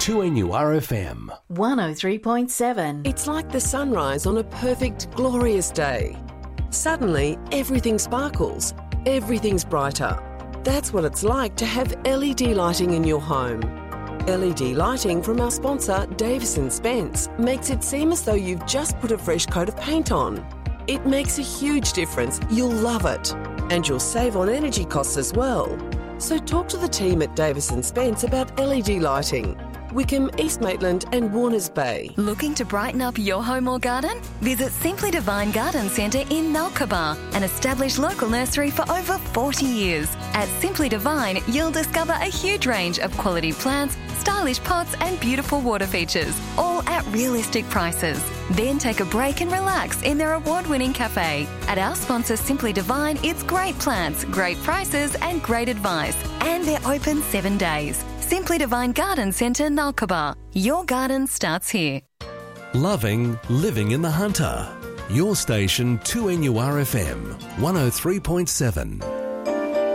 2NURFM 103.7. It's like the sunrise on a perfect, glorious day. Suddenly, everything sparkles. Everything's brighter. That's what it's like to have LED lighting in your home. LED lighting from our sponsor, Davis & Spence, makes it seem as though you've just put a fresh coat of paint on. It makes a huge difference. You'll love it. And you'll save on energy costs as well. So talk to the team at Davis & Spence about LED lighting. Wickham, East Maitland and Warners Bay. Looking to brighten up your home or garden? Visit Simply Divine Garden Centre in Nulkaba, an established local nursery for over 40 years. At Simply Divine, you'll discover a huge range of quality plants, stylish pots and beautiful water features, all at realistic prices. Then take a break and relax in their award-winning cafe. At our sponsor Simply Divine, it's great plants, great prices and great advice. And they're open 7 days. Simply Divine Garden Centre, Nulkaba. Your garden starts here. Loving living in the Hunter. Your station 2NURFM 103.7.